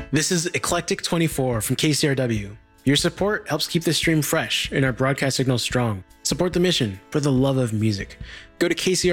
This is Eclectic24 from KCRW. Your support helps keep the stream fresh and our broadcast signal strong. Support the mission for the love of music. Go to KCRW